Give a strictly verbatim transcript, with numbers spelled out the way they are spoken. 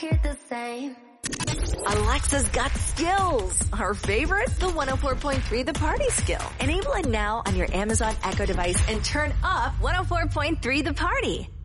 the same. Alexa's got skills. Her favorite? The one oh four point three The Party skill. Enable it now on your Amazon Echo device and turn up one oh four point three The Party.